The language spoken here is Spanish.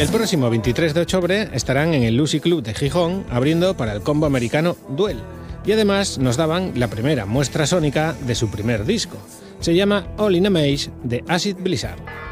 El próximo 23 de octubre estarán en el Lucy Club de Gijón abriendo para el combo americano Duel. Y además nos daban la primera muestra sónica de su primer disco. Se llama All in a Maze de Acid Blizzard.